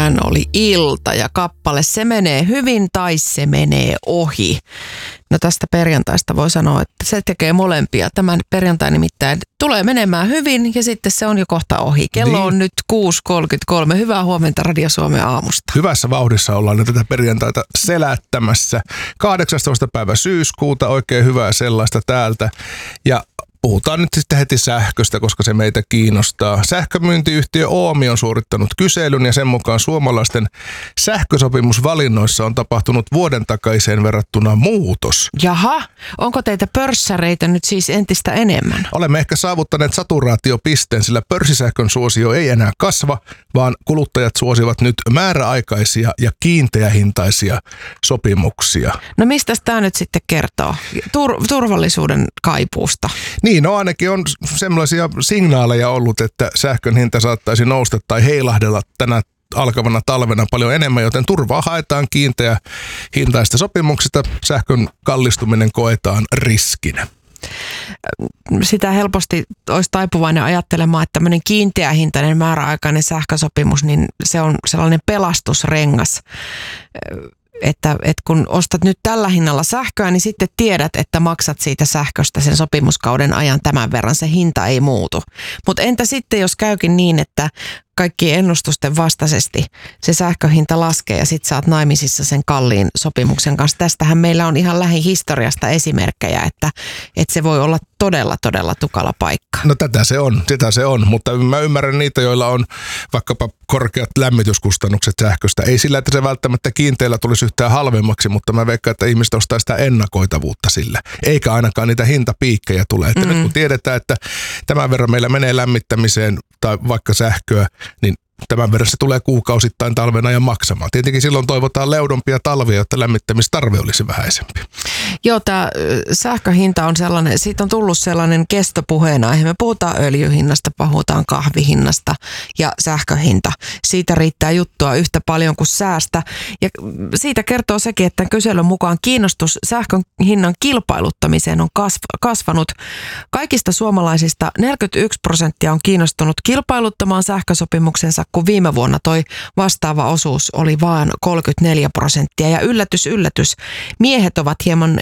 Tänään oli ilta ja kappale Se menee hyvin tai se menee ohi. No tästä perjantaista voi sanoa, että se tekee molempia. Tämän perjantai nimittäin tulee menemään hyvin ja sitten se on jo kohta ohi. Kello on nyt 6.33. Hyvää huomenta Radio Suomen aamusta. Hyvässä vauhdissa ollaan nyt tätä perjantaita selättämässä. 18. päivä syyskuuta, oikein hyvää sellaista täältä. Ja puhutaan nyt sitten heti sähköstä, koska se meitä kiinnostaa. Sähkömyyntiyhtiö Oomi on suorittanut kyselyn ja sen mukaan suomalaisten sähkösopimusvalinnoissa on tapahtunut vuoden takaiseen verrattuna muutos. Jaha, onko teitä pörssäreitä nyt siis entistä enemmän? Olemme ehkä saavuttaneet saturaatiopisteen, sillä pörssisähkön suosio ei enää kasva, vaan kuluttajat suosivat nyt määräaikaisia ja kiinteähintaisia sopimuksia. No mistä tämä nyt sitten kertoo? Turvallisuuden kaipuusta. Niin, no ainakin on sellaisia signaaleja ollut, että sähkön hinta saattaisi nousta tai heilahdella tänä alkavana talvena paljon enemmän, joten turvaa haetaan kiinteä hintaista sopimuksista. Sähkön kallistuminen koetaan riskinä. Sitä helposti olisi taipuvainen ajattelemaan, että tämmöinen kiinteähintainen määräaikainen sähkösopimus, niin se on sellainen pelastusrengas. Että kun ostat nyt tällä hinnalla sähköä, niin sitten tiedät, että maksat siitä sähköstä sen sopimuskauden ajan tämän verran, se hinta ei muutu. Mutta entä sitten, jos käykin niin, että kaikki ennustusten vastaisesti se sähköhinta laskee ja sit sä oot naimisissa sen kalliin sopimuksen kanssa. Tästähän meillä on ihan lähihistoriasta esimerkkejä, että se voi olla todella tukala paikka. No sitä se on, mutta mä ymmärrän niitä, joilla on vaikkapa korkeat lämmityskustannukset sähköstä. Ei sillä, että se välttämättä kiinteillä tulisi yhtään halvemmaksi, mutta mä veikkaan, että ihmiset ostaa sitä ennakoitavuutta sillä. Eikä ainakaan niitä hintapiikkejä tule. Että nyt kun tiedetään, että tämän verran meillä menee lämmittämiseen tai vaikka sähköä, niin tämän verran se tulee kuukausittain talven ajan maksamaan. Tietenkin silloin toivotaan leudompia talvia, jotta lämmittämistarve olisi vähäisempi. Joo, tämä sähköhinta on sellainen, siitä on tullut sellainen kestopuheenaihe. Me puhutaan öljyhinnasta, puhutaan kahvihinnasta ja sähköhinta. Siitä riittää juttua yhtä paljon kuin säästä. Ja siitä kertoo sekin, että kyselyn mukaan kiinnostus sähkön hinnan kilpailuttamiseen on kasvanut. Kaikista suomalaisista 41% on kiinnostunut kilpailuttamaan sähkösopimuksensa, kun viime vuonna toi vastaava osuus oli vaan 34%. Ja yllätys, miehet ovat hieman